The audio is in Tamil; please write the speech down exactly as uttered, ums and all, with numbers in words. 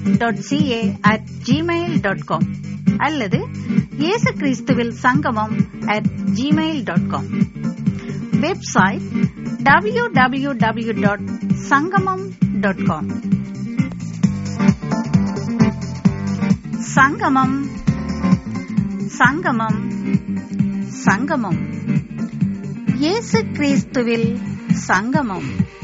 Dot CA at Gmail dot com அல்லது இயேசு கிறிஸ்துவில் சங்கமம் at Gmail dot com. Website W W W dot சங்கமம் டாட் காம். சங்கமம் சங்கமம் சங்கமம் இயேசு கிறிஸ்துவில் சங்கமம்.